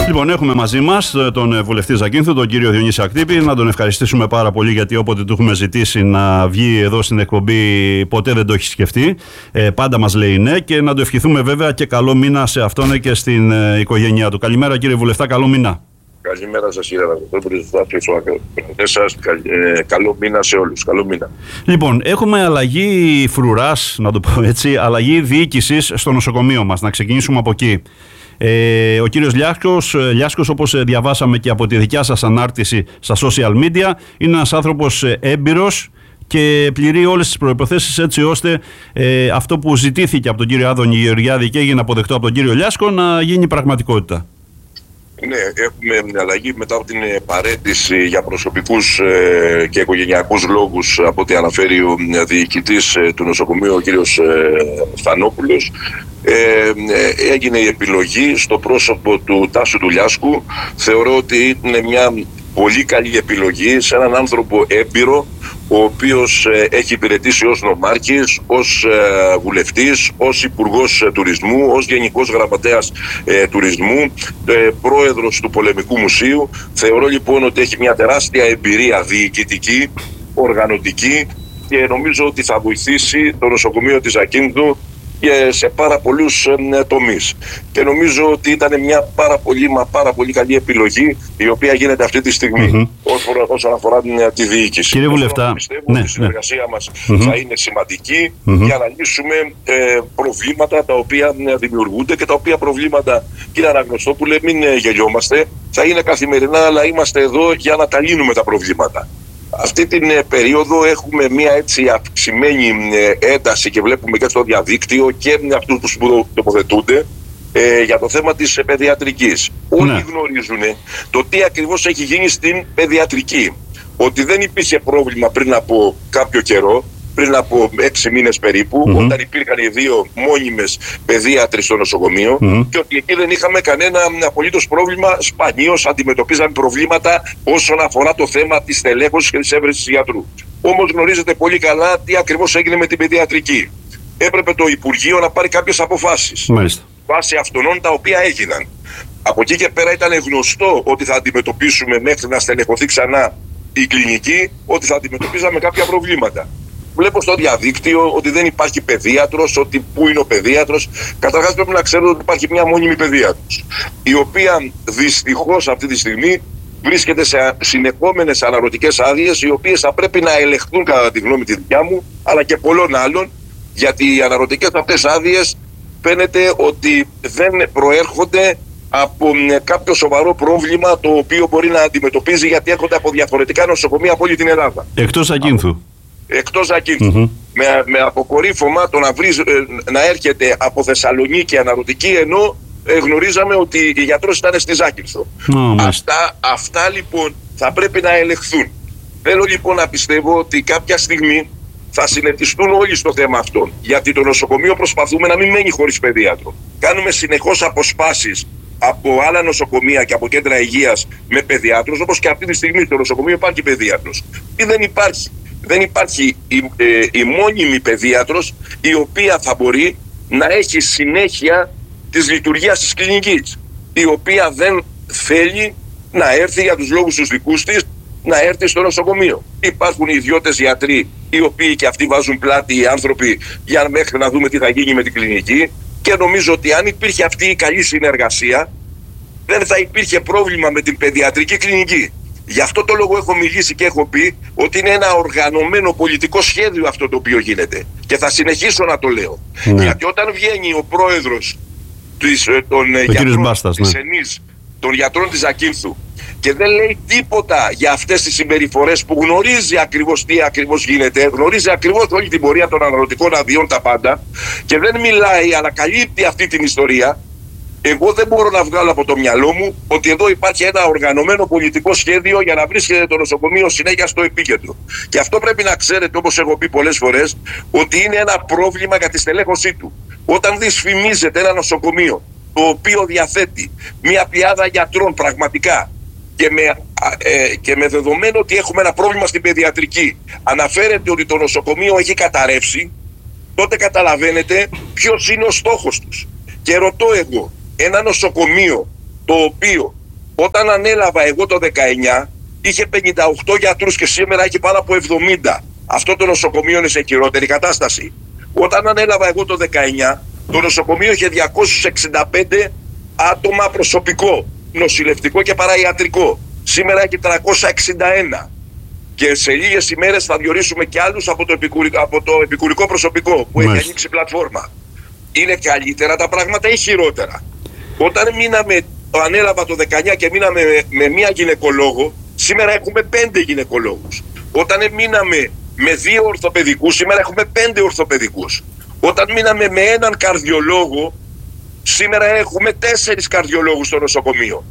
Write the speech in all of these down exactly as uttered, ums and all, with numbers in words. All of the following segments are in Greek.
Λοιπόν, έχουμε μαζί μας τον βουλευτή Ζακίνθου, τον κύριο Διονύση Ακτύπη. Να τον ευχαριστήσουμε πάρα πολύ, γιατί όποτε του έχουμε ζητήσει να βγει εδώ στην εκπομπή, ποτέ δεν το έχει σκεφτεί. Ε, πάντα μας λέει ναι, και να το ευχηθούμε βέβαια και καλό μήνα σε αυτόν και στην ε, οικογένειά του. Καλημέρα, κύριε βουλευτά, καλό μήνα. Καλημέρα σας, κύριε Ανατολή. Καλό μήνα σε όλους. Καλό μήνα. Λοιπόν, έχουμε αλλαγή φρουράς, να το πω έτσι, αλλαγή διοίκησης στο νοσοκομείο μας. Να ξεκινήσουμε από εκεί. Ε, ο κύριος Λιάσκος, Λιάσκος, όπως διαβάσαμε και από τη δικιά σας ανάρτηση στα social media, είναι ένας άνθρωπος έμπειρος και πληρεί όλες τις προϋποθέσεις, έτσι ώστε ε, αυτό που ζητήθηκε από τον κύριο Άδωνη Γεωργιάδη και έγινε αποδεκτό από τον κύριο Λιάσκο να γίνει πραγματικότητα. Ναι, έχουμε μια αλλαγή μετά από την παραίτηση για προσωπικούς ε, και οικογενειακούς λόγους, από ό,τι αναφέρει ο διοικητής ε, του νοσοκομείου, ο κύριος ε, Φανόπουλος. Ε, ε, έγινε η επιλογή στο πρόσωπο του Τάσου του Λιάσκου. Θεωρώ ότι είναι μια πολύ καλή επιλογή σε έναν άνθρωπο έμπειρο, ο οποίος ε, έχει υπηρετήσει ως νομάρχης, ως ε, βουλευτής, ως υπουργός ε, τουρισμού, ως γενικός γραμματέας ε, τουρισμού, ε, πρόεδρος του Πολεμικού Μουσείου. Θεωρώ λοιπόν ότι έχει μια τεράστια εμπειρία διοικητική, οργανωτική, και νομίζω ότι θα βοηθήσει το νοσοκομείο της Ζακίνθου και σε πάρα πολλούς ε, τομείς. Και νομίζω ότι ήταν μια πάρα πολύ, μα πάρα πολύ καλή επιλογή, η οποία γίνεται αυτή τη στιγμή mm-hmm. όσον αφορά την, τη διοίκηση. Κύριε Βουλευτά, πιστεύω ναι, ότι η συνεργασία ναι. μας mm-hmm. θα είναι σημαντική mm-hmm. για να λύσουμε ε, προβλήματα τα οποία δημιουργούνται, και τα οποία προβλήματα, κύριε Αναγνωστόπουλε, μην ε, γελιόμαστε, θα είναι καθημερινά, αλλά είμαστε εδώ για να τα λύνουμε τα προβλήματα. Αυτή την ε, περίοδο έχουμε μια έτσι αυξημένη ε, ένταση, και βλέπουμε και στο διαδίκτυο και με αυτούς που τοποθετούνται ε, για το θέμα της ε, παιδιατρικής. Ναι. Όλοι γνωρίζουν το τι ακριβώς έχει γίνει στην παιδιατρική. Ότι δεν υπήρχε πρόβλημα πριν από κάποιο καιρό, πριν από έξι μήνες περίπου, mm-hmm. όταν υπήρχαν οι δύο μόνιμες παιδίατροι στο νοσοκομείο, mm-hmm. και ότι εκεί δεν είχαμε κανένα απολύτως πρόβλημα. Σπανίως αντιμετωπίζαμε προβλήματα όσον αφορά το θέμα της στελέχωσης και της έβρεσης γιατρού. Όμως γνωρίζετε πολύ καλά τι ακριβώς έγινε με την παιδιατρική. Έπρεπε το Υπουργείο να πάρει κάποιες αποφάσεις. Μάλιστα. Βάσει αυτών τα οποία έγιναν. Από εκεί και πέρα ήταν γνωστό ότι θα αντιμετωπίσουμε, μέχρι να στελεχωθεί ξανά η κλινική, ότι θα αντιμετωπίζαμε κάποια προβλήματα. Βλέπω στο διαδίκτυο ότι δεν υπάρχει παιδίατρος, ότι πού είναι ο παιδίατρος. Καταρχάς πρέπει να ξέρετε ότι υπάρχει μια μόνιμη παιδίατρος, η οποία δυστυχώς αυτή τη στιγμή βρίσκεται σε συνεχόμενες αναρωτικές άδειες, οι οποίες θα πρέπει να ελεγχθούν, κατά τη γνώμη τη δικιά μου, αλλά και πολλών άλλων, γιατί οι αναρωτικές αυτές άδειες φαίνεται ότι δεν προέρχονται από κάποιο σοβαρό πρόβλημα, το οποίο μπορεί να αντιμετωπίζει, γιατί έρχονται από διαφορετικά νοσοκομεία από όλη την Ελλάδα. Εκτός Ζακίνθου. Εκτός Ζακίνθου. Mm-hmm. Με, με αποκορύφωμα το να, βρεις, ε, να έρχεται από Θεσσαλονίκη αναρωτική, ενώ ε, γνωρίζαμε ότι η γιατρός ήταν στη Ζάκυνθο. Oh, αυτά, αυτά λοιπόν θα πρέπει να ελεγχθούν. Θέλω λοιπόν να πιστεύω ότι κάποια στιγμή θα συνετιστούν όλοι στο θέμα αυτό. Γιατί το νοσοκομείο προσπαθούμε να μην μένει χωρίς παιδίατρο. Κάνουμε συνεχώς αποσπάσεις από άλλα νοσοκομεία και από κέντρα υγείας με παιδιάτρους, όπως και αυτή τη στιγμή στο νοσοκομείο υπάρχει παιδίατρος. Ή δεν υπάρχει. Δεν υπάρχει η, ε, η μόνιμη παιδίατρος, η οποία θα μπορεί να έχει συνέχεια της λειτουργίας της κλινικής, η οποία δεν θέλει να έρθει για τους λόγους τους δικούς της, να έρθει στο νοσοκομείο. Υπάρχουν ιδιώτες γιατροί, οι οποίοι και αυτοί βάζουν πλάτη, οι άνθρωποι, για μέχρι να δούμε τι θα γίνει με την κλινική, και νομίζω ότι αν υπήρχε αυτή η καλή συνεργασία, δεν θα υπήρχε πρόβλημα με την παιδιατρική κλινική. Γι' αυτό το λόγο έχω μιλήσει και έχω πει ότι είναι ένα οργανωμένο πολιτικό σχέδιο αυτό το οποίο γίνεται. Και θα συνεχίσω να το λέω. Ναι. Γιατί όταν βγαίνει ο πρόεδρος της, των, γιατρών, Μπάστας, της ναι. ΕΝΗΣ, των γιατρών της Ζακίνθου, και δεν λέει τίποτα για αυτές τις συμπεριφορές, που γνωρίζει ακριβώς τι ακριβώς γίνεται, γνωρίζει ακριβώς όλη την πορεία των αναρωτικών αδειών, τα πάντα, και δεν μιλάει, αλλά καλύπτει αυτή την ιστορία, εγώ δεν μπορώ να βγάλω από το μυαλό μου ότι εδώ υπάρχει ένα οργανωμένο πολιτικό σχέδιο για να βρίσκεται το νοσοκομείο συνέχεια στο επίκεντρο. Και αυτό πρέπει να ξέρετε, όπως έχω πει πολλές φορές, ότι είναι ένα πρόβλημα για τη στελέχωσή του. Όταν δυσφημίζεται ένα νοσοκομείο το οποίο διαθέτει μια πλειάδα γιατρών πραγματικά, και με, ε, και με δεδομένο ότι έχουμε ένα πρόβλημα στην παιδιατρική, αναφέρεται ότι το νοσοκομείο έχει καταρρεύσει, τότε καταλαβαίνετε ποιος είναι ο στόχος τους. Και ρωτώ εγώ, ένα νοσοκομείο το οποίο Όταν ανέλαβα εγώ το δεκαεννιά, είχε πενήντα οκτώ γιατρούς και σήμερα έχει πάνω από εβδομήντα. Αυτό το νοσοκομείο είναι σε χειρότερη κατάσταση. Όταν ανέλαβα εγώ το δεκαεννιά, το νοσοκομείο είχε διακόσιους εξήντα πέντε άτομα προσωπικό, νοσηλευτικό και παραϊατρικό. Σήμερα έχει τριακόσια εξήντα ένα. Και σε λίγες ημέρες θα διορίσουμε και άλλους από το, επικουρικό, από το επικουρικό προσωπικό που έχει ανοίξει πλατφόρμα. Είναι καλύτερα τα πράγματα ή χειρότερα? Όταν μείναμε, το ανέλαβα το δεκαεννιά και μείναμε με, με μία γυναικολόγο, σήμερα έχουμε πέντε γυναικολόγους. Όταν μείναμε με δύο ορθοπαιδικούς, σήμερα έχουμε πέντε ορθοπαιδικούς. Όταν μείναμε με έναν καρδιολόγο, σήμερα έχουμε τέσσερις καρδιολόγους στο νοσοκομείο.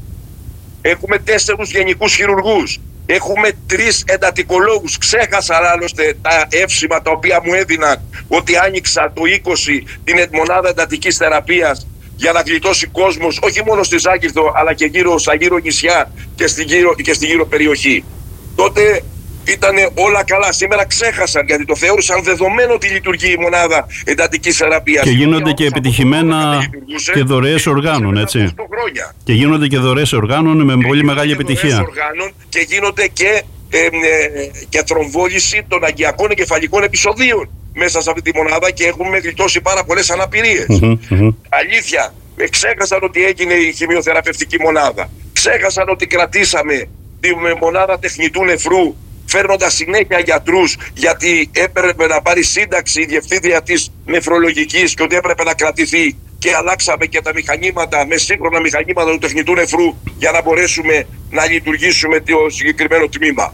Έχουμε τέσσερους γενικούς χειρουργούς. Έχουμε τρεις εντατικολόγους. Ξέχασα άλλωστε τα εύσημα τα οποία μου έδιναν ότι άνοιξα το είκοσι την μονάδα εντατικής θεραπείας για να γλιτώσει κόσμος, όχι μόνο στη Ζάκυνθο αλλά και γύρω στα γύρω νησιά και στη γύρω, και στη γύρω περιοχή. Τότε ήταν όλα καλά. Σήμερα ξέχασαν, γιατί το θεώρησαν δεδομένο ότι λειτουργεί η μονάδα εντατικής θεραπείας. Και γίνονται και επιτυχημένα και δωρεές οργάνων, έτσι. Και γίνονται και δωρεές οργάνων με πολύ μεγάλη επιτυχία. Και γίνονται και, ε, ε, και θρομβόληση των αγκιακών εγκεφαλικών επεισοδίων μέσα σε αυτή τη μονάδα και έχουμε γλιτώσει πάρα πολλές αναπηρίες. Mm-hmm, mm-hmm. Αλήθεια, ξέχασαν ότι έγινε η χημειοθεραπευτική μονάδα. Ξέχασαν ότι κρατήσαμε τη μονάδα τεχνητού νεφρού, φέρνοντας συνέχεια γιατρούς, γιατί έπρεπε να πάρει σύνταξη η διευθύντρια της νεφρολογικής και ότι έπρεπε να κρατηθεί, και αλλάξαμε και τα μηχανήματα με σύγχρονα μηχανήματα του τεχνητού νεφρού για να μπορέσουμε να λειτουργήσουμε το συγκεκριμένο τμήμα.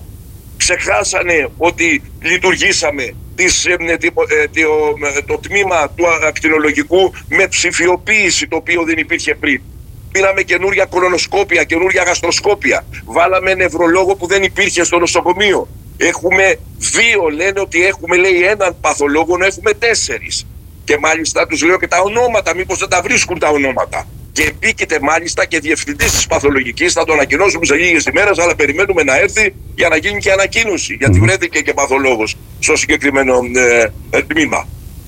Ξεχάσανε ότι λειτουργήσαμε τις, ε, ε, το, ε, το τμήμα του ακτινολογικού με ψηφιοποίηση, το οποίο δεν υπήρχε πριν. Πήραμε καινούρια κολονοσκόπια, καινούρια γαστροσκόπια. Βάλαμε νευρολόγο που δεν υπήρχε στο νοσοκομείο. Έχουμε δύο, λένε ότι έχουμε, λέει, έναν παθολόγο, να έχουμε τέσσερις. Και μάλιστα τους λέω και τα ονόματα, μήπως δεν τα βρίσκουν τα ονόματα. Και επίκειται μάλιστα και διευθυντής της παθολογικής, θα το ανακοινώσουμε σε λίγες ημέρες, αλλά περιμένουμε να έρθει για να γίνει και ανακοίνωση. Γιατί βρέθηκε και παθολόγος στο συγκεκριμένο ε, ε, τμήμα.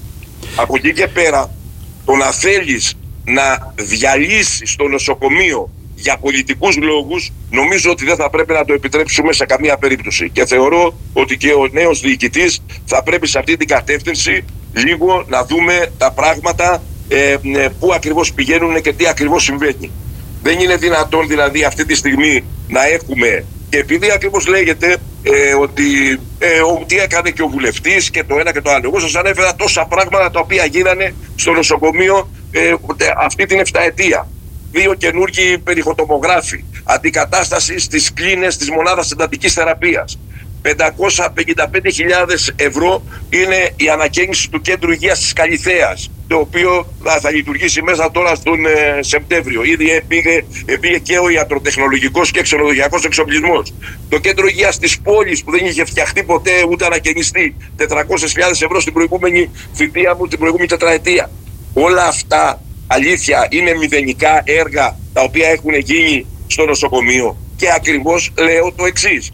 Από εκεί και πέρα, το να θέλεις να διαλύσεις το νοσοκομείο για πολιτικούς λόγους, νομίζω ότι δεν θα πρέπει να το επιτρέψουμε σε καμία περίπτωση. Και θεωρώ ότι και ο νέος διοικητής θα πρέπει σε αυτή την κατεύθυνση λίγο να δούμε τα πράγματα, ε, πού ακριβώς πηγαίνουν και τι ακριβώς συμβαίνει. Δεν είναι δυνατόν δηλαδή αυτή τη στιγμή να έχουμε, και επειδή ακριβώς λέγεται ε, ότι ε, ο, τι έκανε και ο βουλευτής και το ένα και το άλλο. Εγώ σας ανέφερα τόσα πράγματα τα οποία γίνανε στο νοσοκομείο ε, αυτή την εφταετία. Δύο καινούργιοι περιχωτομογράφοι, αντικατάσταση στις κλίνες της μονάδας εντατικής θεραπείας. πεντακόσιες πενήντα πέντε χιλιάδες ευρώ είναι η ανακαίνιση του κέντρου υγείας της Καλιθέας, το οποίο θα, θα λειτουργήσει μέσα τώρα στον ε, Σεπτέμβριο. Ήδη πήγε, πήγε και ο ιατροτεχνολογικός και ξενοδοχειακός εξοπλισμός. Το κέντρο υγείας της πόλης, που δεν είχε φτιαχτεί ποτέ ούτε ανακαινιστεί, τετρακόσιες χιλιάδες ευρώ στην προηγούμενη θητεία μου, την προηγούμενη τετραετία. Όλα αυτά, αλήθεια, είναι μηδενικά έργα τα οποία έχουν γίνει στο νοσοκομείο. Και ακριβώς λέω το εξής.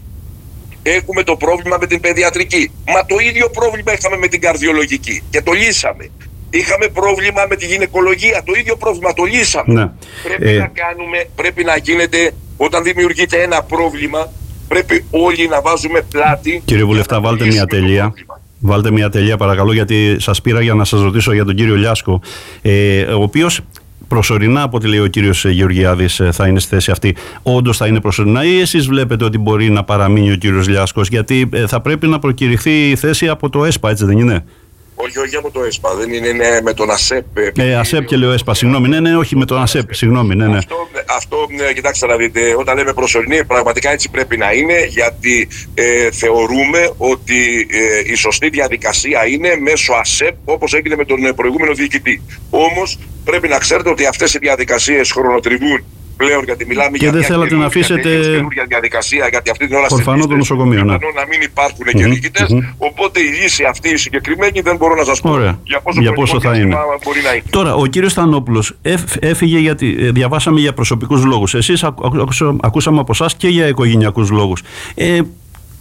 Έχουμε το πρόβλημα με την παιδιατρική. Μα το ίδιο πρόβλημα είχαμε με την καρδιολογική και το λύσαμε. Είχαμε πρόβλημα με τη γυναικολογία, το ίδιο πρόβλημα το λύσαμε. Ναι. Πρέπει ε... να κάνουμε, πρέπει να γίνεται, όταν δημιουργείται ένα πρόβλημα, πρέπει όλοι να βάζουμε πλάτη. Κύριε Βουλευτά, βάλτε μια τελεία. Βάλτε μια τελεία παρακαλώ, γιατί σας πήρα για να σας ρωτήσω για τον κύριο Λιάσκο, ε, ο οποίος προσωρινά, από ό,τι λέει ο κύριος Γεωργιάδης, θα είναι στη θέση αυτή. Όντως θα είναι προσωρινά, ή εσείς βλέπετε ότι μπορεί να παραμείνει ο κύριος Λιάσκος, γιατί θα πρέπει να προκηρυχθεί η θέση από το ΕΣΠΑ, έτσι δεν είναι? Όχι, όχι από το ΕΣΠΑ, δεν είναι, είναι με τον ΑΣΕΠ. Ε, ΑΣΕΠ και λέω ΕΣΠΑ, συγγνώμη, ναι, ναι, όχι με τον ΑΣΕΠ, συγγνώμη, ναι, ναι. Αυτό, αυτό κοιτάξτε να δείτε, όταν λέμε προσωρινή, πραγματικά έτσι πρέπει να είναι, γιατί ε, θεωρούμε ότι ε, η σωστή διαδικασία είναι μέσω ΑΣΕΠ, όπως έγινε με τον προηγούμενο διοικητή. Όμως πρέπει να ξέρετε ότι αυτές οι διαδικασίες χρονοτριβούν πλέον, γιατί μιλάμε και για δεν θέλατε να αφήσετε καινούργια διαδικασία, γιατί αυτή την ώρα στην το νοσοκομείο, ναι. Να μην υπάρχουν mm-hmm, και διοικητές, mm-hmm. Οπότε η λύση αυτή η συγκεκριμένη δεν μπορώ να σας πω. Ωραία. Για πόσο, για πόσο θα είναι. Μπορεί να είναι. Τώρα, ο κύριος Στανόπουλος έφυγε γιατί διαβάσαμε για προσωπικούς λόγους. Εσείς ακούσαμε από εσάς και για οικογενειακούς λόγους. Ε,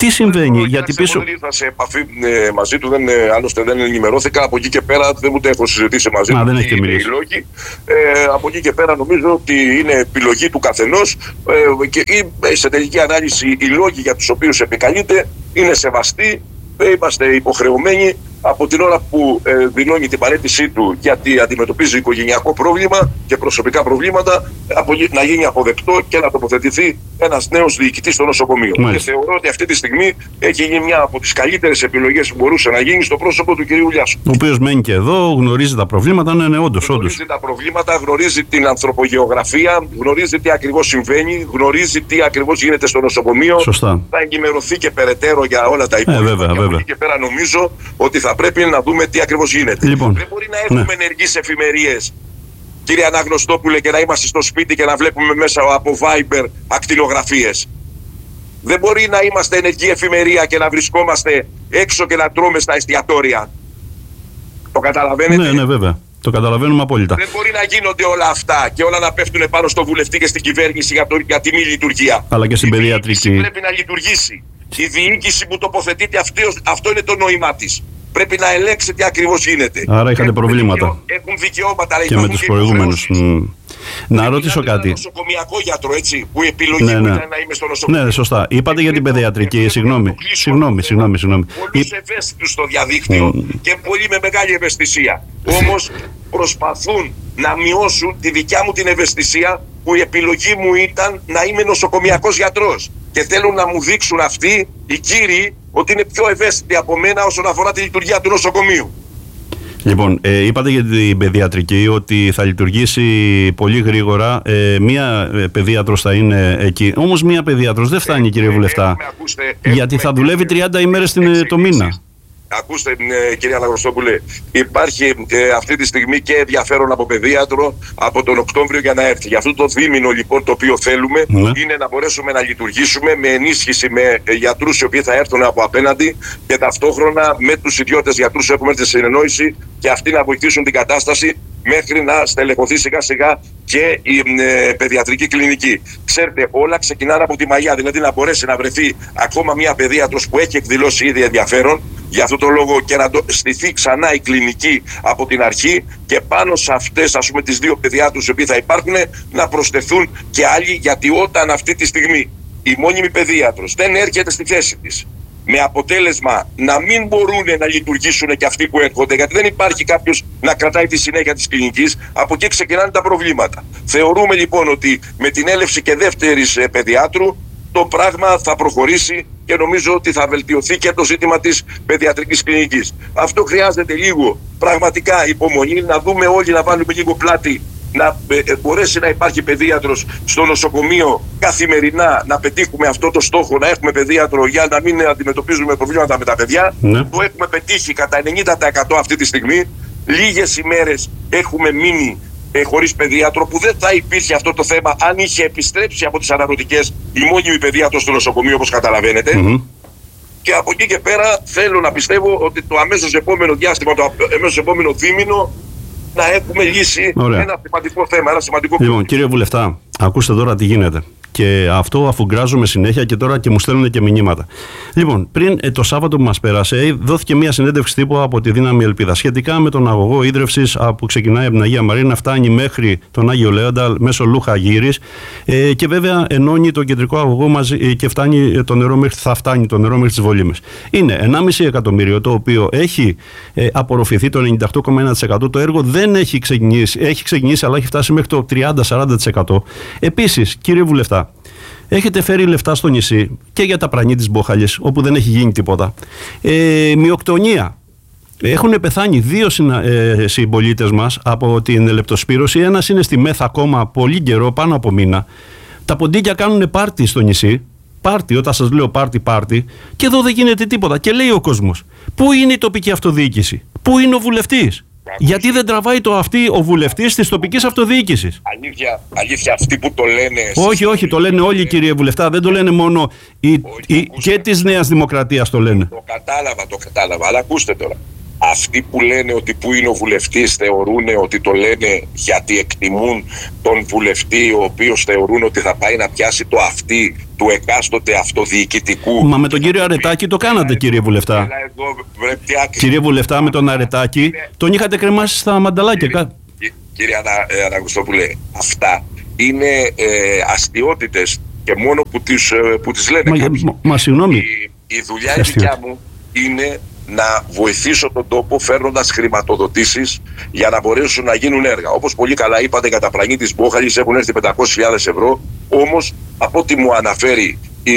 Τι συμβαίνει, δεν, γιατί πίσω. Δεν ήρθα σε επαφή ε, μαζί του, δεν, άλλωστε δεν ενημερώθηκα. Από εκεί και πέρα δεν ούτε έχω συζητήσει μαζί του. Δεν έχει μιλήσει. Λόγοι. Ε, από εκεί και πέρα νομίζω ότι είναι επιλογή του καθενός ε, και ή, σε τελική ανάλυση οι λόγοι για τους οποίους επικαλείται είναι σεβαστοί. Είμαστε υποχρεωμένοι από την ώρα που ε, δηλώνει την παραίτησή του γιατί αντιμετωπίζει οικογενειακό πρόβλημα και προσωπικά προβλήματα από, να γίνει αποδεκτό και να τοποθετηθεί ένας νέος διοικητής στο νοσοκομείο. Μάλιστα. Και θεωρώ ότι αυτή τη στιγμή έχει γίνει μια από τις καλύτερες επιλογές που μπορούσε να γίνει στο πρόσωπο του κυρίου Λιάσκου. Ο οποίος μένει και εδώ, γνωρίζει τα προβλήματα, ναι, ναι, όντως. Γνωρίζει τα προβλήματα, γνωρίζει την ανθρωπογεωγραφία, γνωρίζει τι ακριβώς συμβαίνει, γνωρίζει τι ακριβώς γίνεται στο νοσοκομείο. Σωστά. Θα ενημερωθεί και περαιτέρω για όλα τα υπόλοιπα. Ε, βέβαια, και βέβαια. από εκεί και πέρα νομίζω ότι θα πρέπει να δούμε τι ακριβώς γίνεται. Λοιπόν, δεν μπορεί να έχουμε ναι. ενεργείς εφημερίες, κύριε Αναγνωστόπουλε, και να είμαστε στο σπίτι και να βλέπουμε μέσα από Viber ακτινογραφίες. Δεν μπορεί να είμαστε ενεργή εφημερία και να βρισκόμαστε έξω και να τρώμε στα εστιατόρια. Το καταλαβαίνετε? Ναι, ναι, βέβαια. Το καταλαβαίνουμε απόλυτα. Δεν μπορεί να γίνονται όλα αυτά και όλα να πέφτουν πάνω στο βουλευτή και στην κυβέρνηση για, το, για τη μη λειτουργία. Αλλά και στην η παιδιατρική. Πρέπει να λειτουργήσει. Η διοίκηση που τοποθετείται, αυτό, αυτό είναι το νόημά της. Πρέπει να ελέγξει τι ακριβώς γίνεται. Άρα είχατε έχουν προβλήματα. Δικαιώ, έχουν δικαιώματα, αλλά και με τους προηγούμενους. Mm. Να ρωτήσω κάτι. Ένα νοσοκομιακό γιατρό, έτσι, που η επιλογή ναι, ναι. μου ήταν να είμαι στο νοσοκομείο. Ναι, σωστά. Είπατε για την παιδιατρική. Συγγνώμη. Συγγνώμη, συγγνώμη, συγγνώμη. Πολλούς ευαίσθητους στο διαδίκτυο mm. και πολλοί με μεγάλη ευαισθησία. Όμως προσπαθούν να μειώσουν τη δικιά μου την ευαισθησία που η επιλογή μου ήταν να είμαι νοσοκομιακός γιατρός. Και θέλουν να μου δείξουν αυτοί οι κύριοι ότι είναι πιο ευαίσθητοι από μένα όσον αφορά τη λειτουργία του νοσοκομείου. Λοιπόν, ε, είπατε για την παιδιατρική ότι θα λειτουργήσει πολύ γρήγορα. Ε, μία παιδίατρος θα είναι εκεί. Όμως μία παιδίατρος δεν φτάνει, κύριε Βουλευτά. Έχουμε, ακούστε, γιατί θα δουλεύει τριάντα ημέρες το μήνα. Ακούστε, ε, κυρία Αναγνωστόπουλε, υπάρχει ε, αυτή τη στιγμή και ενδιαφέρον από παιδίατρο από τον Οκτώβριο για να έρθει. Για αυτό το δίμηνο λοιπόν το οποίο θέλουμε ναι. είναι να μπορέσουμε να λειτουργήσουμε με ενίσχυση με ε, γιατρούς οι οποίοι θα έρθουν από απέναντι και ταυτόχρονα με τους ιδιώτες γιατρούς που έχουμε έρθει σε συνεννόηση και αυτοί να βοηθήσουν την κατάσταση μέχρι να στελεχωθεί σιγά σιγά και η ε, παιδιατρική κλινική. Ξέρετε, όλα ξεκινάνε από τη μαγιά, δηλαδή να μπορέσει να βρεθεί ακόμα μια παιδίατρος που έχει εκδηλώσει ήδη ενδιαφέρον, για αυτό το λόγο και να το στηθεί ξανά η κλινική από την αρχή και πάνω σε αυτές, ας πούμε, τις δύο παιδιάτρους οι οποίοι θα υπάρχουν να προσθεθούν και άλλοι, γιατί όταν αυτή τη στιγμή η μόνιμη παιδίατρος δεν έρχεται στη θέση της, με αποτέλεσμα να μην μπορούν να λειτουργήσουν και αυτοί που έρχονται, γιατί δεν υπάρχει κάποιος να κρατάει τη συνέχεια της κλινικής, από εκεί ξεκινάνε τα προβλήματα. Θεωρούμε λοιπόν ότι με την έλευση και δεύτερης παιδιάτρου το πράγμα θα προχωρήσει και νομίζω ότι θα βελτιωθεί και το ζήτημα της παιδιατρικής κλινικής. Αυτό χρειάζεται λίγο πραγματικά υπομονή, να δούμε όλοι, να βάλουμε λίγο πλάτη, να ε, μπορέσει να υπάρχει παιδίατρος στο νοσοκομείο καθημερινά, να πετύχουμε αυτό το στόχο, να έχουμε παιδίατρο για να μην αντιμετωπίζουμε προβλήματα με τα παιδιά. Ναι. Το έχουμε πετύχει κατά ενενήντα τοις εκατό αυτή τη στιγμή. Λίγες ημέρες έχουμε μείνει ε, χωρίς παιδίατρο, που δεν θα υπήρχε αυτό το θέμα αν είχε επιστρέψει από τις αναρωτικές η μόνιμη παιδίατρος στο νοσοκομείο, όπως καταλαβαίνετε. Mm-hmm. Και από εκεί και πέρα θέλω να πιστεύω ότι το αμέσως επόμενο διάστημα, το αμέσως επόμενο δίμηνο, να έχουμε λύσει Ωραία. ένα σημαντικό θέμα, ένα σημαντικό Λοιπόν, πρόβλημα. Κύριε Βουλευτά, ακούστε τώρα τι γίνεται. Και αυτό αφουγκράζουμε συνέχεια και τώρα και μου στέλνουν και μηνύματα. Λοιπόν, πριν ε, το Σάββατο που μας πέρασε, δόθηκε μια συνέντευξη τύπου από τη Δύναμη Ελπίδα σχετικά με τον αγωγό ίδρευσης που ξεκινάει από την Αγία Μαρίνα, φτάνει μέχρι τον Άγιο Λέοντα μέσω Λούχα Γύρης ε, και βέβαια ενώνει τον κεντρικό αγωγό μαζί ε, και φτάνει το νερό μέχρι, θα φτάνει το νερό μέχρι τις Βολήμες. Είναι ενάμιση εκατομμύριο, το οποίο έχει ε, απορροφηθεί το ενενήντα οκτώ κόμμα ένα τοις εκατό. Το έργο δεν έχει ξεκινήσει, έχει ξεκινήσει αλλά έχει φτάσει μέχρι το τριάντα με σαράντα τοις εκατό. Επίσης, κύριε Βουλευτά, έχετε φέρει λεφτά στο νησί και για τα πρανή της Μπόχαλης, όπου δεν έχει γίνει τίποτα. Ε, μυοκτονία. Έχουν πεθάνει δύο συνα, ε, συμπολίτες μας από την λεπτοσπύρωση. Ένας είναι στη Μέθα ακόμα πολύ καιρό, πάνω από μήνα. Τα ποντίκια κάνουν πάρτι στο νησί. Πάρτι, όταν σας λέω πάρτι, πάρτι. Και εδώ δεν γίνεται τίποτα. Και λέει ο κόσμος, πού είναι η τοπική αυτοδιοίκηση, πού είναι ο βουλευτής. Γιατί δεν τραβάει το αυτή ο βουλευτής της τοπικής αυτοδιοίκησης. Αλήθεια, αλήθεια αυτοί που το λένε. Όχι, όχι, το λένε όλοι, κύριε Βουλευτά. Δεν το λένε μόνο οι, όχι, οι, και της Νέας Δημοκρατίας το λένε. Το κατάλαβα, το κατάλαβα. Αλλά ακούστε τώρα. αυτοί που λένε ότι που είναι ο βουλευτής θεωρούν ότι το λένε γιατί εκτιμούν τον βουλευτή, ο οποίος θεωρούν ότι θα πάει να πιάσει το αυτί του εκάστοτε αυτοδιοικητικού. Μα με τον κύριο Αρετάκη το κάνατε, κύριε Βουλευτά. Κύριε Βουλευτά, με τον Αρετάκη τον είχατε κρεμάσει στα μανταλάκια. Κύριε Ανα, Αναγνωστόπουλε, αυτά είναι ε, αστιότητες και μόνο που τις, ε, που τις λένε μα, κάποιοι. Μα, μα συγγνώμη. Η, η δουλειά η δικιά μου είναι να βοηθήσω τον τόπο φέρνοντας χρηματοδοτήσεις για να μπορέσουν να γίνουν έργα. Όπως πολύ καλά είπατε, κατά πλανή της Μπόχαλης έχουν έρθει πεντακόσιες χιλιάδες ευρώ, όμως από ό,τι μου αναφέρει η,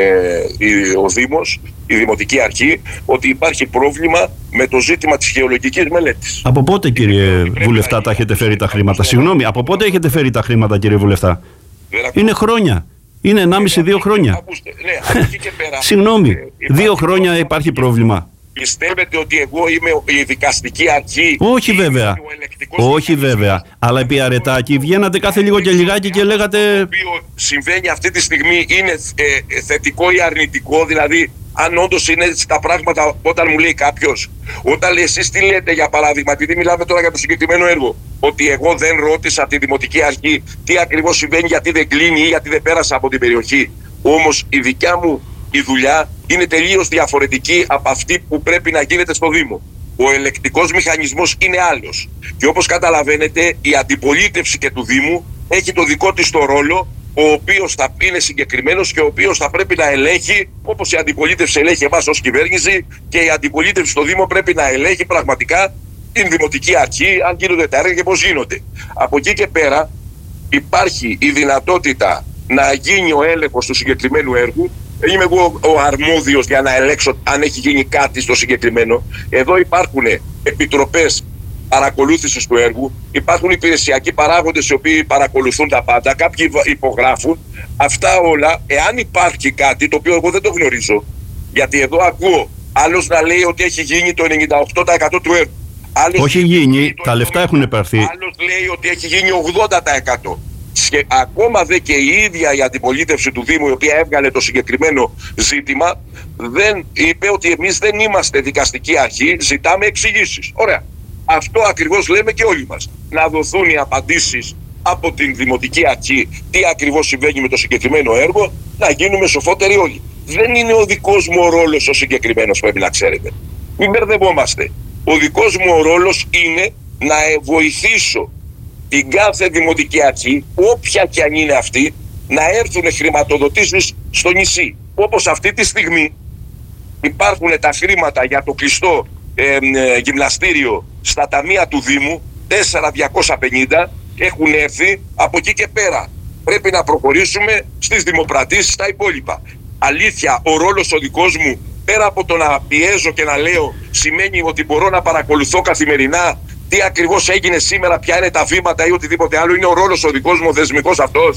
ε, η, ο Δήμος, η Δημοτική Αρχή, ότι υπάρχει πρόβλημα με το ζήτημα της γεωλογικής μελέτης. Από πότε, κύριε Βουλευτά, τα έχετε φέρει τα χρήματα? Συγγνώμη, από πότε έχετε φέρει τα χρήματα, κύριε Βουλευτά? Είναι χρόνια. Είναι ενάμιση δύο χρόνια. Ναι, από εκεί και πέρα. Συγγνώμη, δύο χρόνια υπάρχει πρόβλημα. Πιστεύετε ότι εγώ είμαι η δικαστική αρχή? Όχι βέβαια. Όχι βέβαια. Αλλά επί Αρετάκη βγαίνατε κάθε λίγο και λιγάκι και λέγατε. Το οποίο συμβαίνει αυτή τη στιγμή είναι ε, θετικό ή αρνητικό? Δηλαδή, αν όντως είναι έτσι τα πράγματα, όταν μου λέει κάποιος, όταν λέει εσείς τι λέτε για παράδειγμα, επειδή μιλάμε τώρα για το συγκεκριμένο έργο, ότι εγώ δεν ρώτησα τη Δημοτική Αρχή τι ακριβώς συμβαίνει, γιατί δεν κλείνει ή γιατί δεν πέρασα από την περιοχή. Όμως η δικιά μου η δουλειά είναι τελείως διαφορετική από αυτή που πρέπει να γίνεται στο Δήμο. Ο ελεκτικός μηχανισμός είναι άλλος. Και όπως καταλαβαίνετε, η αντιπολίτευση και του Δήμου έχει το δικό της το ρόλο, ο οποίος θα είναι συγκεκριμένος και ο οποίος θα πρέπει να ελέγχει, όπως η αντιπολίτευση ελέγχει εμάς ως κυβέρνηση, και η αντιπολίτευση στο Δήμο πρέπει να ελέγχει πραγματικά την Δημοτική Αρχή, αν γίνονται τα έργα και πώς γίνονται. Από εκεί και πέρα υπάρχει η δυνατότητα να γίνει ο έλεγχος του συγκεκριμένου έργου. Είμαι εγώ ο αρμόδιος για να ελέγξω αν έχει γίνει κάτι στο συγκεκριμένο. Εδώ υπάρχουν επιτροπές παρακολούθησης του έργου, υπάρχουν υπηρεσιακοί παράγοντες οι οποίοι παρακολουθούν τα πάντα, κάποιοι υπογράφουν. Αυτά όλα, εάν υπάρχει κάτι το οποίο εγώ δεν το γνωρίζω, γιατί εδώ ακούω άλλος να λέει ότι έχει γίνει το ενενήντα οκτώ τοις εκατό του έργου. Άλλος όχι γίνει, τα λεφτά έχουν επαρθεί. Άλλος λέει ότι έχει γίνει ογδόντα τοις εκατό. Και ακόμα δε και η ίδια η αντιπολίτευση του Δήμου, η οποία έβγαλε το συγκεκριμένο ζήτημα, δεν είπε ότι εμείς δεν είμαστε δικαστική αρχή, ζητάμε εξηγήσεις. Ωραία. Αυτό ακριβώς λέμε και όλοι μας. Να δοθούν οι απαντήσεις από την Δημοτική Αρχή τι ακριβώς συμβαίνει με το συγκεκριμένο έργο, να γίνουμε σοφότεροι όλοι. Δεν είναι ο δικός μου ο ρόλος ο συγκεκριμένος, πρέπει να ξέρετε. Μην μπερδευόμαστε. Ο δικός μου ο ρόλος είναι να βοηθήσω την κάθε Δημοτική Αρχή, όποια και αν είναι αυτή, να έρθουν χρηματοδοτήσεις στο νησί. Όπως αυτή τη στιγμή υπάρχουν τα χρήματα για το κλειστό ε, ε, γυμναστήριο στα ταμεία του Δήμου, τέσσερα χιλιάδες διακόσια πενήντα έχουν έρθει. Από εκεί και πέρα πρέπει να προχωρήσουμε στις δημοπρατήσεις, στα υπόλοιπα. Αλήθεια, ο ρόλος ο δικός μου, πέρα από το να πιέζω και να λέω, σημαίνει ότι μπορώ να παρακολουθώ καθημερινά τι ακριβώς έγινε σήμερα, ποια είναι τα βήματα ή οτιδήποτε άλλο. Είναι ο ρόλος ο δικός μου, ο θεσμικός αυτός.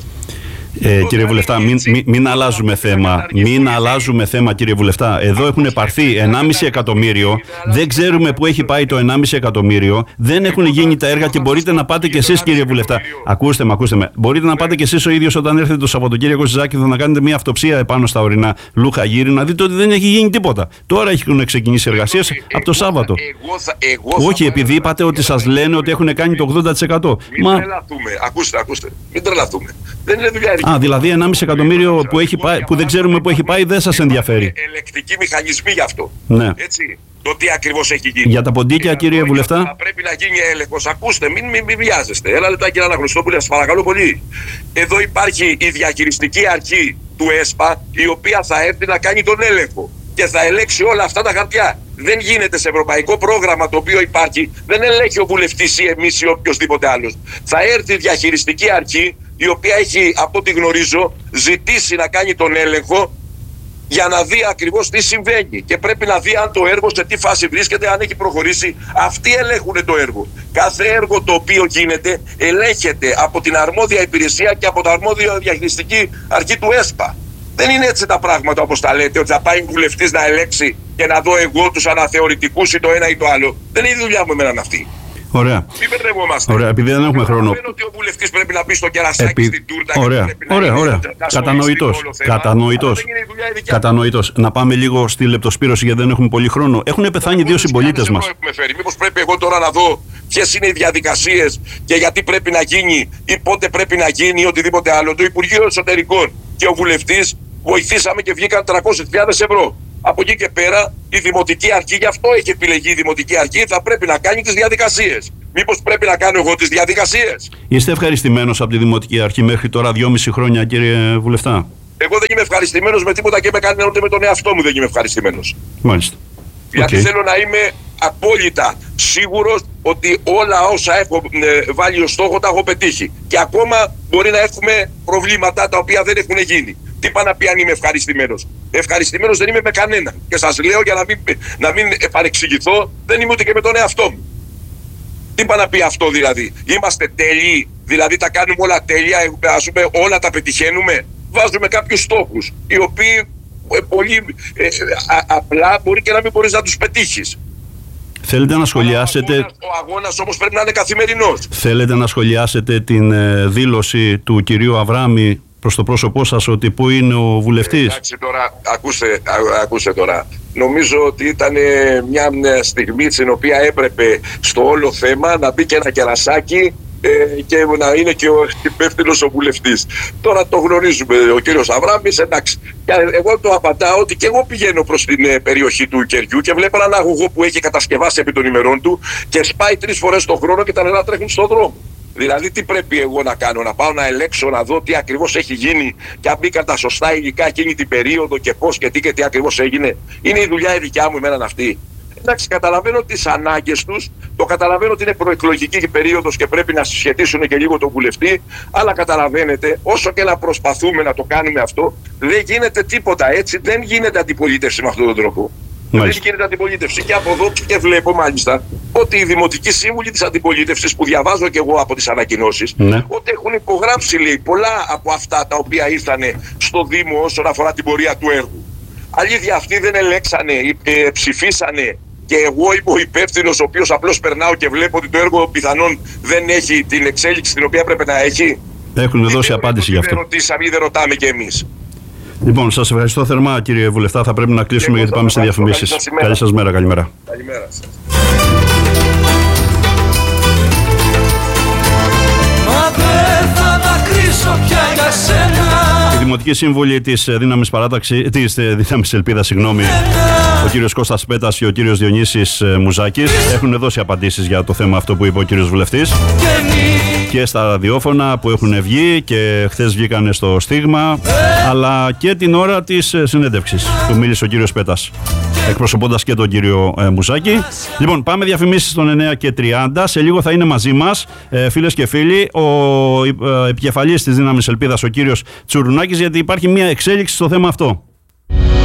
Ε, κύριε Βουλευτά, μην, μην, μην αλλάζουμε θέμα. Μην αλλάζουμε θέμα, κύριε Βουλευτά. Εδώ έχουν πάρθει ενάμιση εκατομμύριο. Δεν ξέρουμε πού έχει πάει το ενάμιση εκατομμύριο. Δεν έχουν γίνει τα έργα και μπορείτε να πάτε κι εσείς, κύριε Βουλευτά. Ακούστε με, ακούστε με. Μπορείτε να πάτε κι εσείς ο ίδιος όταν έρθετε το Σαββατοκύριακο στη Ζάκυνθο να κάνετε μια αυτοψία επάνω στα ορεινά Λούχα Γύρι, να δείτε ότι δεν έχει γίνει τίποτα. Τώρα έχουν ξεκινήσει εργασίες από το Σάββατο. Εγώ θα, εγώ Όχι, επειδή είπατε ότι σας λένε ότι έχουν κάνει το ογδόντα τοις εκατό. Μην Μα... τρελαθούμε. Ακούστε, ακούστε. Μην τρελαθούμε. Δεν είναι δουλειά. Α, δηλαδή ενάμιση εκατομμύριο που, έχει πάει, που δεν ξέρουμε πού έχει πάει δεν σας ενδιαφέρει. Ελεκτικοί μηχανισμοί γι' αυτό. Ναι. Έτσι. Το τι ακριβώς έχει γίνει. Για τα ποντίκια, κύριε Βουλευτά. Θα πρέπει να γίνει έλεγχος. Ακούστε, μην, μην, μην βιάζεστε. Έλα λεπτά, κύριε Αναγνωστόπουλε, σας παρακαλώ πολύ. Εδώ υπάρχει η διαχειριστική αρχή του ΕΣΠΑ, η οποία θα έρθει να κάνει τον έλεγχο και θα ελέγξει όλα αυτά τα χαρτιά. Δεν γίνεται σε ευρωπαϊκό πρόγραμμα το οποίο υπάρχει, δεν ελέγχει ο βουλευτής ή εμείς ή οποιοδήποτε άλλος. Θα έρθει η διαχειριστική αρχή, η οποία έχει, από ό,τι γνωρίζω, ζητήσει να κάνει τον έλεγχο για να δει ακριβώς τι συμβαίνει. Και πρέπει να δει αν το έργο σε τι φάση βρίσκεται, αν έχει προχωρήσει. Αυτοί ελέγχουν το έργο. Κάθε έργο το οποίο γίνεται ελέγχεται από την αρμόδια υπηρεσία και από την αρμόδια διαχειριστική αρχή του ΕΣΠΑ. Δεν είναι έτσι τα πράγματα όπως τα λέτε, ότι θα πάει βουλευτής να ελέγξει και να δω εγώ τους αναθεωρητικούς ή το ένα ή το άλλο. Δεν είναι η δουλειά μου εμένα αυτή. Ωραία. Μην μπερδευόμαστε. Ωραία, επειδή δεν έχουμε χρόνο. Δεν ότι ο βουλευτής πρέπει να μπει στο κερασάκι Επί... στην τούρτα. Ωραία, και ωραία, ωραία. Κατανοητός. Κατανοητός. Κατανοητός. Να πάμε λίγο στη λεπτοσπήρωση γιατί δεν έχουμε πολύ χρόνο. Έχουν πεθάνει δύο συμπολίτες μας. Μήπως πρέπει εγώ τώρα να δω ποιες είναι οι διαδικασίες και γιατί πρέπει να γίνει ή πότε πρέπει να γίνει ή οτιδήποτε άλλο. Το Υπουργείο Εσωτερικών και ο βουλευτής βοηθήσαμε και βγήκαν τριακόσιες χιλιάδες ευρώ. Από εκεί και πέρα η Δημοτική Αρχή, γι' αυτό έχει επιλεγεί η Δημοτική Αρχή, θα πρέπει να κάνει τις διαδικασίες. Μήπως πρέπει να κάνω εγώ τις διαδικασίες? Είστε ευχαριστημένος από τη Δημοτική Αρχή μέχρι τώρα δυόμιση χρόνια, κύριε Βουλευτά? Εγώ δεν είμαι ευχαριστημένος με τίποτα και με κανέναν, ούτε με τον εαυτό μου δεν είμαι ευχαριστημένος. Μάλιστα. Γιατί okay. θέλω να είμαι απόλυτα σίγουρος ότι όλα όσα έχω ε, βάλει ως στόχο τα έχω πετύχει. Και ακόμα μπορεί να έχουμε προβλήματα τα οποία δεν έχουν γίνει. Τι είπα να πει αν είμαι ευχαριστημένος? Ευχαριστημένος δεν είμαι με κανέναν. Και σας λέω για να μην, να μην παρεξηγηθώ, δεν είμαι ούτε και με τον εαυτό μου. Τι είπα να πει αυτό δηλαδή? Είμαστε τέλειοι, δηλαδή τα κάνουμε όλα τέλεια, ας πούμε όλα τα πετυχαίνουμε? Βάζουμε κάποιους στόχους, οι οποίοι ε, πολύ ε, α, απλά μπορεί και να μην μπορείς να τους πετύχεις. Θέλετε να σχολιάσετε... Ο αγώνας, ο αγώνας όμως πρέπει να είναι καθημερινός. Θέλετε να σχολιάσετε την ε, δήλωση του κυρίου Αβράμη προς το πρόσωπό σας ότι πού είναι ο βουλευτής? Ε, εντάξει τώρα, ακούστε, α, ακούστε τώρα. Νομίζω ότι ήταν μια, μια στιγμή στην οποία έπρεπε στο όλο θέμα να μπει και ένα κερασάκι ε, και να είναι και ο υπεύθυνος ο βουλευτής. Τώρα το γνωρίζουμε ο κύριος Αβράμης, εντάξει. Εγώ το απαντάω ότι και εγώ πηγαίνω προς την ε, περιοχή του Κεριού και βλέπω έναν αγωγό που έχει κατασκευάσει επί των ημερών του και σπάει τρεις φορές τον χρόνο και τα νερά τρέχουν στον δρόμο. Δηλαδή τι πρέπει εγώ να κάνω? Να πάω να ελέγξω, να δω τι ακριβώς έχει γίνει και αν μπήκαν τα σωστά υλικά εκείνη την περίοδο και πώς και τι και τι ακριβώς έγινε? Είναι η δουλειά η δικιά μου εμένα αυτή? Εντάξει, καταλαβαίνω τις ανάγκες τους, το καταλαβαίνω ότι είναι προεκλογική περίοδος και πρέπει να συσχετίσουν και λίγο τον βουλευτή, αλλά καταλαβαίνετε, όσο και να προσπαθούμε να το κάνουμε αυτό, δεν γίνεται τίποτα έτσι, δεν γίνεται αντιπολίτευση με αυτόν τον τρόπο. Δεν γίνεται αντιπολίτευση. Και από εδώ και βλέπω μάλιστα ότι οι δημοτικοί σύμβουλοι της αντιπολίτευσης που διαβάζω και εγώ από τις ανακοινώσεις, ναι, ότι έχουν υπογράψει λέει, πολλά από αυτά τα οποία ήρθαν στο Δήμο όσον αφορά την πορεία του έργου. Αλήθεια, αυτοί δεν ελέξανε, ε, ψηφίσανε και εγώ είμαι ο υπεύθυνος ο οποίος απλώς περνάω και βλέπω ότι το έργο πιθανόν δεν έχει την εξέλιξη την οποία έπρεπε να έχει? Έχουν δώσει απάντηση γι' αυτό. Δεν ρωτήσαμε ή δεν ρωτάμε κι εμείς. Λοιπόν, σας ευχαριστώ θερμά κύριε Βουλευτά. Θα πρέπει να κλείσουμε γιατί πάμε σε διαφημίσεις. Καλή σας μέρα, καλημέρα. Καλημέρα σας. Μα δεν θα δακρύσω πια για σένα. Η Δημοτική Σύμβουλη της Δύναμης Παράταξη, της Δύναμης Ελπίδα, συγγνώμη, ο κύριος Κώστας Πέτας και ο κύριος Διονύσης Μουζάκης έχουν δώσει απαντήσεις για το θέμα αυτό που είπε ο κύριος Βουλευτής και στα ραδιόφωνα που έχουν βγει και χθες βγήκανε στο Στίγμα, αλλά και την ώρα της συνέντευξης που μίλησε ο κύριος Πέτας, εκπροσωπώντας και τον κύριο ε, Μουζάκη. Λοιπόν, πάμε διαφημίσεις των εννέα και τριάντα. Σε λίγο θα είναι μαζί μας, ε, φίλες και φίλοι, ο ε, επικεφαλής της Δύναμης Ελπίδας, ο κύριος Τσουρουνάκης, γιατί υπάρχει μια εξέλιξη στο θέμα αυτό.